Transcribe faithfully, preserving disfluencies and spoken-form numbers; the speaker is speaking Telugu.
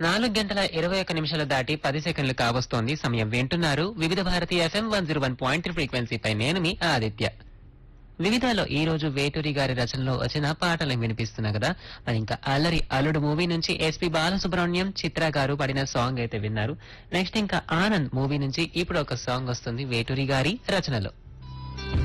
నాలుగు గంటల ఇరవై ఒక్క నిమిషాలు దాటి పది సెకండ్లు కావస్తోంది సమయం. వింటున్నారు వివిధ Bharati FM one zero one point three ఫ్రీక్వెన్సీపై. నేను మీ ఆదిత్య. వివిధలో ఈ రోజు వేటూరి గారి రచనలో వచ్చిన పాటలు వినిపిస్తున్నా కదా. మరి ఇంకా అల్లరి అల్లుడు మూవీ నుంచి ఎస్పి బాలసుబ్రహ్మణ్యం చిత్ర గారు పడిన సాంగ్ అయితే విన్నారు. నెక్స్ట్ ఇంకా ఆనంద్ మూవీ నుంచి ఇప్పుడు ఒక సాంగ్ వస్తుంది వేటూరి గారి రచనలో.